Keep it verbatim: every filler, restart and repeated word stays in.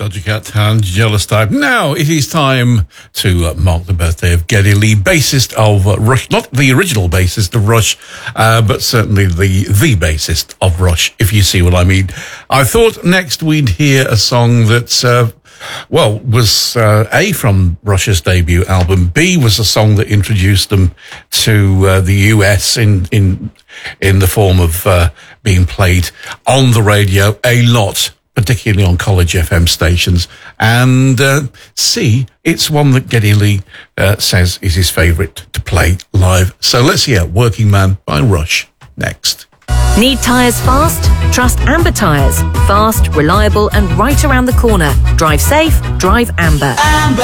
Doja Cat and Jealous Type. Now it is time to uh, mark the birthday of Geddy Lee, bassist of uh, Rush. Not the original bassist of Rush, uh, but certainly the the bassist of Rush, if you see what I mean. I thought next we'd hear a song that, uh, well, was uh, A, from Rush's debut album, B, was a song that introduced them to uh, the U S in in in the form of uh, being played on the radio a lot, particularly on college F M stations. And uh, C, it's one that Geddy Lee uh, says is his favourite to play live. So let's hear Working Man by Rush next. Need tyres fast? Trust Amber Tyres. Fast, reliable and right around the corner. Drive safe, drive Amber. Amber.